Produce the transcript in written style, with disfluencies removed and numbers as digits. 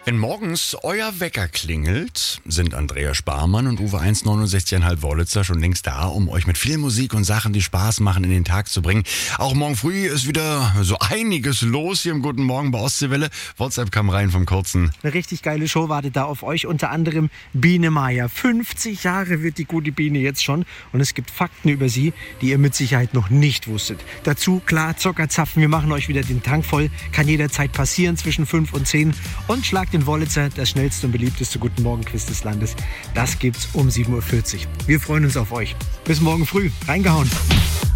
Wenn morgens euer Wecker klingelt, sind Andrea Sparmann und Uwe 1,69,5 Wollitzer schon längst da, um euch mit viel Musik und Sachen, die Spaß machen, in den Tag zu bringen. Auch morgen früh ist wieder so einiges los hier im Guten Morgen bei Ostseewelle. WhatsApp kam rein vom Kurzen. Eine richtig geile Show wartet da auf euch, unter anderem Biene Meier. 50 Jahre wird die gute Biene jetzt schon und es gibt Fakten über sie, die ihr mit Sicherheit noch nicht wusstet. Dazu, klar, Zockerzapfen, wir machen euch wieder den Tank voll, kann jederzeit passieren zwischen 5 und 10 und schlagt den Wollitzer, das schnellste und beliebteste Guten Morgen-Quiz des Landes. Das gibt's um 7.40 Uhr. Wir freuen uns auf euch. Bis morgen früh. Reingehauen.